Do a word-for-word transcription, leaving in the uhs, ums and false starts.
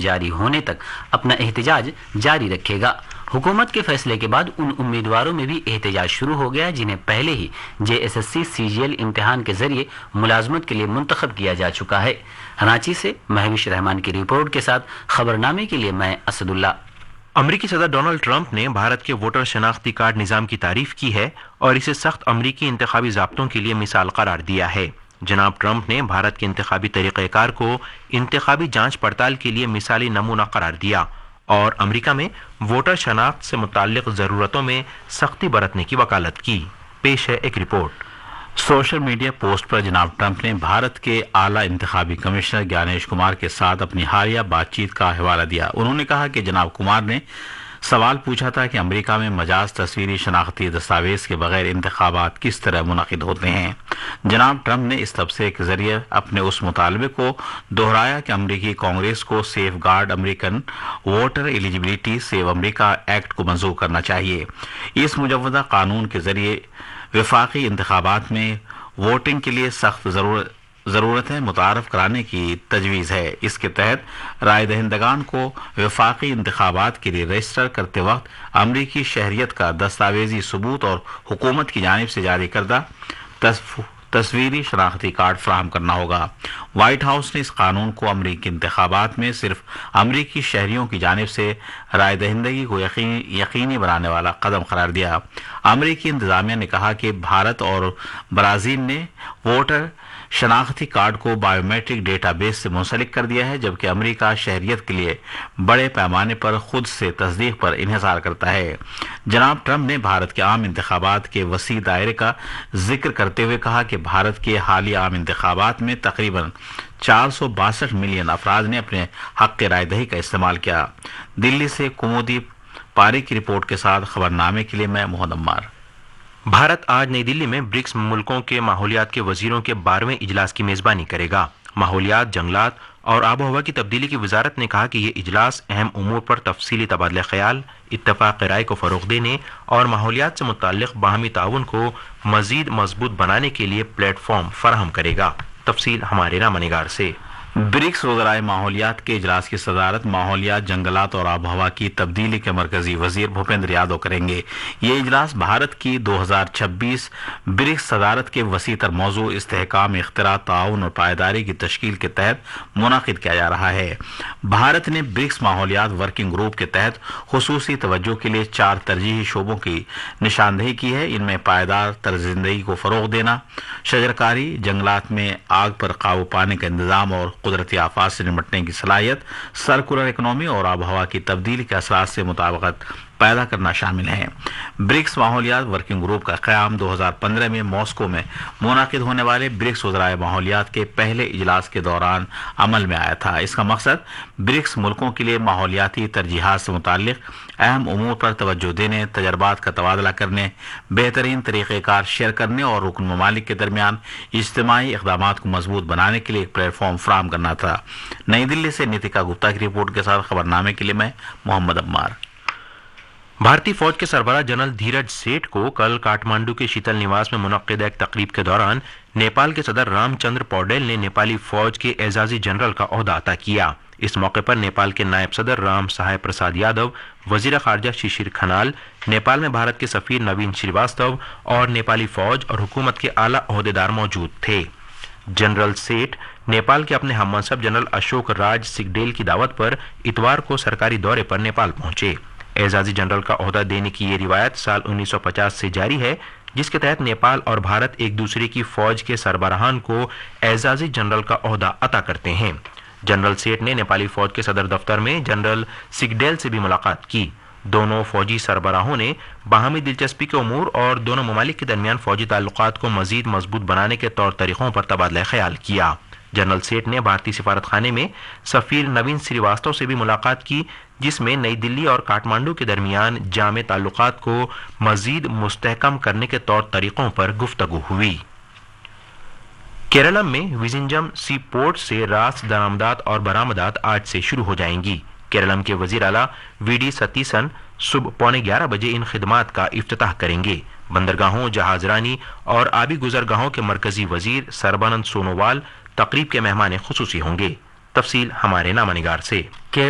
جاری ہونے تک اپنا احتجاج جاری رکھے گا۔ حکومت کے فیصلے کے بعد ان امیدواروں میں بھی احتجاج شروع ہو گیا جنہیں پہلے ہی جے ایس ایس سی سی جی ایل امتحان کے ذریعے ملازمت کے لیے منتخب کیا جا چکا ہے۔ رانچی سے مہوش رحمان کی رپورٹ کے ساتھ خبرنامے کے لیے میں اسد اللہ۔ امریکی صدر ڈونلڈ ٹرمپ نے بھارت کے ووٹر شناختی کارڈ نظام کی تعریف کی ہے اور اسے سخت امریکی انتخابی ضابطوں کے لیے مثال قرار دیا ہے۔ جناب ٹرمپ نے بھارت کے انتخابی طریقہ کار کو انتخابی جانچ پڑتال کے لیے مثالی نمونہ قرار دیا اور امریکہ میں ووٹر شناخت سے متعلق ضرورتوں میں سختی برتنے کی وکالت کی۔ پیش ہے ایک رپورٹ۔ سوشل میڈیا پوسٹ پر جناب ٹرمپ نے بھارت کے اعلیٰ انتخابی کمشنر گیانیش کمار کے ساتھ اپنی حالیہ بات چیت کا حوالہ دیا۔ انہوں نے کہا کہ جناب کمار نے سوال پوچھا تھا کہ امریکہ میں مجاز تصویری شناختی دستاویز کے بغیر انتخابات کس طرح منعقد ہوتے ہیں۔ جناب ٹرمپ نے اس تبصرے کے ذریعے اپنے اس مطالبے کو دہرایا کہ امریکی کانگریس کو safe guard American voter eligibility save امریکہ ایکٹ کو منظور کرنا چاہیے۔ اس مجودہ قانون کے ذریعے وفاقی انتخابات میں ووٹنگ کے لیے سخت ضرورت ضرورتیں متعارف کرانے کی تجویز ہے۔ اس کے تحت رائے دہندگان کو وفاقی انتخابات کے لیے رجسٹر کرتے وقت امریکی شہریت کا دستاویزی ثبوت اور حکومت کی جانب سے جاری کردہ تصویری شناختی کارڈ فراہم کرنا ہوگا۔ وائٹ ہاؤس نے اس قانون کو امریکی انتخابات میں صرف امریکی شہریوں کی جانب سے رائے دہندگی کو یقینی یقینی بنانے والا قدم قرار دیا۔ امریکی انتظامیہ نے کہا کہ بھارت اور برازیل نے ووٹر شناختی کارڈ کو بائیو میٹرک ڈیٹا بیس سے منسلک کر دیا ہے، جبکہ امریکہ شہریت کے لیے بڑے پیمانے پر خود سے تصدیق پر انحصار کرتا ہے۔ جناب ٹرمپ نے بھارت کے عام انتخابات کے وسیع دائرے کا ذکر کرتے ہوئے کہا کہ بھارت کے حالیہ عام انتخابات میں تقریباً چار سو باسٹھ ملین افراد نے اپنے حق رائے دہی کا استعمال کیا۔ دلی سے کمودی پاری کی رپورٹ کے ساتھ خبرنامے کے لیے میں محمد عمار۔ بھارت آج نئی دلی میں برکس ملکوں کے ماحولیات کے وزیروں کے بارہویں اجلاس کی میزبانی کرے گا۔ ماحولیات، جنگلات اور آب و ہوا کی تبدیلی کی وزارت نے کہا کہ یہ اجلاس اہم امور پر تفصیلی تبادلہ خیال، اتفاق رائے کو فروغ دینے اور ماحولیات سے متعلق باہمی تعاون کو مزید مضبوط بنانے کے لیے پلیٹ فارم فراہم کرے گا۔ تفصیل ہمارے نامہ نگار سے۔ برکس وزرائے ماحولیات کے اجلاس کی صدارت ماحولیات، جنگلات اور آب و ہوا کی تبدیلی کے مرکزی وزیر بھوپیندر یادو کریں گے۔ یہ اجلاس بھارت کی دو ہزار چھبیس برکس صدارت کے وسیع تر موضوع استحکام اختراع، تعاون اور پائیداری کی تشکیل کے تحت منعقد کیا جا رہا ہے۔ بھارت نے برکس ماحولیات ورکنگ گروپ کے تحت خصوصی توجہ کے لیے چار ترجیحی شعبوں کی نشاندہی کی ہے۔ ان میں پائیدار طرز زندگی کو فروغ دینا، شجرکاری، جنگلات میں آگ پر قابو پانے کا انتظام اور قدرتی آفات سے نمٹنے کی صلاحیت، سرکولر اکنامی اور آب و ہوا کی تبدیلی کے اثرات سے مطابقت پیدا کرنا شامل ہیں۔ برکس ماحولیات ورکنگ گروپ کا قیام دو ہزار پندرہ میں ماسکو میں منعقد ہونے والے برکس وزرائے ماحولیات کے پہلے اجلاس کے دوران عمل میں آیا تھا۔ اس کا مقصد برکس ملکوں کے لیے ماحولیاتی ترجیحات سے متعلق اہم امور پر توجہ دینے، تجربات کا تبادلہ کرنے، بہترین طریقہ کار شیئر کرنے اور رکن ممالک کے درمیان اجتماعی اقدامات کو مضبوط بنانے کے لیے ایک پلیٹ فارم فراہم کرنا تھا۔ نئی دلی سے نیتکا گپتا کی رپورٹ کے ساتھ خبرنامے کے لیے میں محمد عمار۔ بھارتی فوج کے سربراہ جنرل دھیرج سیٹھ کو کل کاٹمانڈو کے شیتل نواس میں منعقدہ ایک تقریب کے دوران نیپال کے صدر رام چندر پوڈیل نے نیپالی فوج کے اعزازی جنرل کا عہدہ عطا کیا۔ اس موقع پر نیپال کے نائب صدر رام سہائے پرساد یادو، وزیر خارجہ ششیر کھنال، نیپال میں بھارت کے سفیر نوین شریواستو اور نیپالی فوج اور حکومت کے اعلیٰ عہدیدار موجود تھے۔ جنرل سیٹھ نیپال کے اپنے ہم منصب جنرل اشوک راج سکھڈیل کی دعوت پر اتوار کو سرکاری دورے پر نیپال پہنچے۔ اعزازی جنرل کا عہدہ دینے کی یہ روایت سال انیس سو پچاس سے جاری ہے، جس کے تحت نیپال اور بھارت ایک دوسرے کی فوج کے سربراہان کو اعزازی جنرل کا عہدہ عطا کرتے ہیں۔ جنرل سیٹھ نے نیپالی فوج کے صدر دفتر میں جنرل سکھڈیل سے بھی ملاقات کی۔ دونوں فوجی سربراہوں نے باہمی دلچسپی کے امور اور دونوں ممالک کے درمیان فوجی تعلقات کو مزید مضبوط بنانے کے طور طریقوں پر تبادلہ خیال کیا۔ جنرل سیٹھ نے بھارتی سفارت خانے میں سفیر نوین سریواستو سے بھی ملاقات کی، جس میں نئی دلی اور کاٹمانڈو کے درمیان جامع تعلقات کو مزید مستحکم کرنے کے طور طریقوں پر گفتگو ہوئی۔ کیرالم میں وزنجم سی پورٹ سے راست درآمدات اور برآمدات آج سے شروع ہو جائیں گی۔ کیرالم کے وزیر اعلیٰ وی ڈی ستیسن صبح پونے گیارہ بجے ان خدمات کا افتتاح کریں گے۔ بندرگاہوں، جہاز رانی اور آبی گزرگاہوں کے مرکزی وزیر سربانند سونووال تقریب کے مہمان خصوصی ہوں گے۔ تفصیل ہمارے نامہ نگار سے۔